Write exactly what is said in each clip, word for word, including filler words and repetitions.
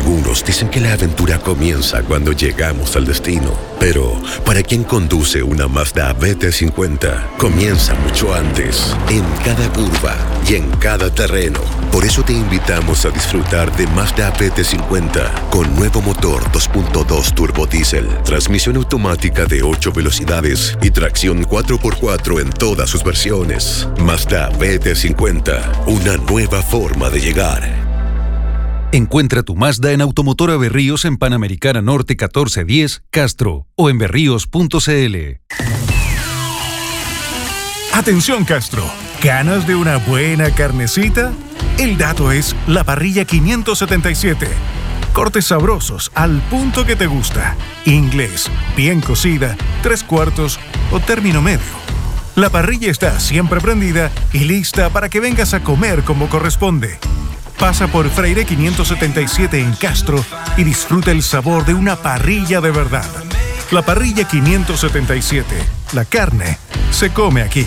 Algunos dicen que la aventura comienza cuando llegamos al destino, pero para quien conduce una Mazda B T cincuenta, comienza mucho antes, en cada curva y en cada terreno. Por eso te invitamos a disfrutar de Mazda B T cincuenta con nuevo motor dos punto dos turbo diésel, transmisión automática de ocho velocidades y tracción cuatro por cuatro en todas sus versiones. Mazda B T cincuenta, una nueva forma de llegar. Encuentra tu Mazda en Automotora Berríos en Panamericana Norte catorce diez, Castro, o en berríos punto c l. Atención, Castro, ¿ganas de una buena carnecita? El dato es La Parrilla quinientos setenta y siete. Cortes sabrosos al punto que te gusta. Inglés, bien cocida, tres cuartos o término medio. La parrilla está siempre prendida y lista para que vengas a comer como corresponde. Pasa por Freire quinientos setenta y siete en Castro y disfruta el sabor de una parrilla de verdad. La Parrilla quinientos setenta y siete. La carne se come aquí.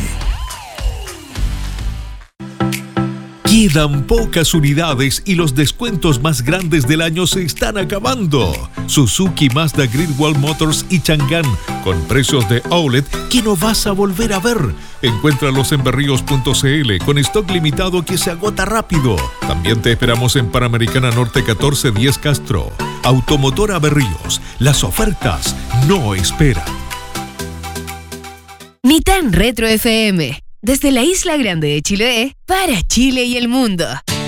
Quedan pocas unidades y los descuentos más grandes del año se están acabando. Suzuki, Mazda, Greenwald Motors y Chang'an, con precios de outlet que no vas a volver a ver. Encuéntralos en berríos punto c l con stock limitado que se agota rápido. También te esperamos en Panamericana Norte catorce diez Castro. Automotora Berríos, las ofertas no esperan. Ni tan retro F M. Desde la Isla Grande de Chiloé, para Chile y el mundo.